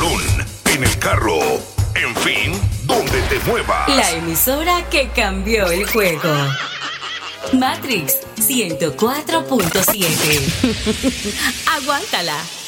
avión, en el carro, en fin, donde te muevas. La emisora que cambió el juego. Matrix 104.7. Aguántala.